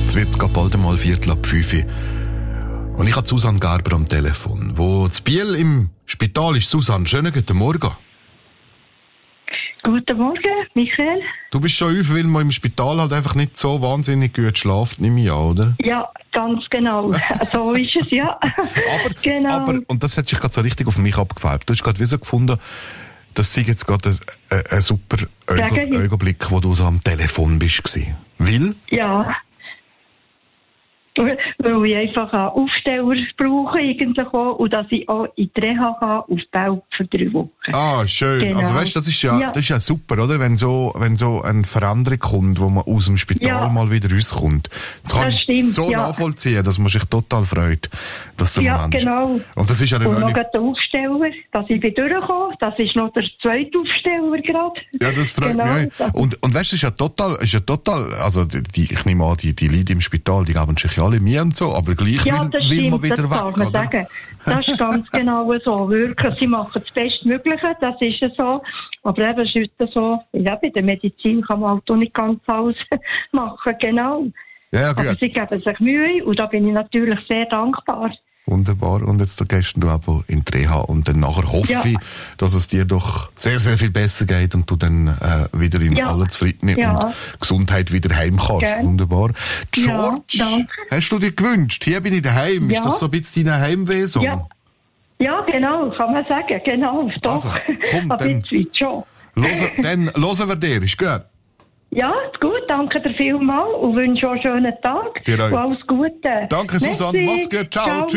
Jetzt wird es bald einmal 4:45. Und ich habe Susanne Gerber am Telefon, wo zu Biel im Spital ist. Susanne, schönen guten Morgen. Guten Morgen, Michael. Du bist schon häufig, weil man im Spital halt einfach nicht so wahnsinnig gut schlaft, nehme ich an, oder? Ja, ganz genau. So ist es, ja. aber, und das hat sich gerade so richtig auf mich abgefärbt. Du hast gerade wie so gefunden, das sei jetzt gerade ein super Augenblick, wo du so am Telefon bist. Weil? Ja. Weil ich einfach einen Aufsteller brauche eigentlich auch, und dass ich auch in die Reha kann, auf Belp für 3 Wochen. Ah, schön. Genau. Also weißt, das ist ja super, oder? Wenn so eine Veränderung kommt, wo man aus dem Spital mal wieder rauskommt. Das kann ich so nachvollziehen, dass man sich total freut, dass der Moment ist. Genau. Und das ist ja und noch der Aufsteller, dass ich bin durchgekommen. Das ist noch der zweite Aufsteller gerade. Ja, das freut mich. Und weißt du, ist ja total, also ich nehme an, die Leute im Spital, die geben sich ja alle Mühe und so, aber gleich will man wieder weg, das oder? Sagen. Das ist ganz genau so. Wirklich, sie machen das Bestmögliche, das ist ja so. Aber eben, es ist so, ja, bei der Medizin kann man halt auch nicht ganz alles machen, genau. Ja, gut. Aber sie geben sich Mühe, und da bin ich natürlich sehr dankbar. Wunderbar. Und jetzt gehst du aber in die Reha und dann nachher hoffe ich, dass es dir doch sehr, sehr viel besser geht und du dann wieder in aller Zufriedenheit und Gesundheit wieder heim kannst. Gern. Wunderbar. George, hast du dir gewünscht? Hier bin ich daheim. Ist das so ein bisschen dein Heimweh-Song? Ja, genau, kann man sagen. Genau, doch. Also, komm, dann schon. Hören wir dir, ist gut? Ja, gut, danke dir vielmals und wünsche auch einen schönen Tag. Dir auch. Und alles Gute. Danke, Susanne. Mach's gut. Ciao. Tschüss.